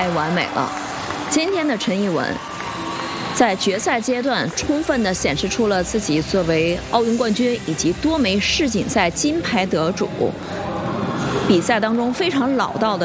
完美了。今天的陈艺文在决赛阶段充分地显示出了自己作为奥运冠军以及多枚世锦赛金牌得主，比赛当中非常老道的